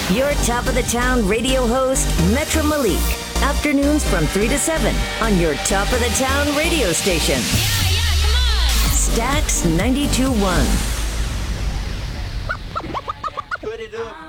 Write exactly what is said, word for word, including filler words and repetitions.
Your top of the town radio host, Metro Malik. Afternoons from three to seven on your top of the town radio station. Yeah, yeah, come on. Stax ninety-two point one. Put it up.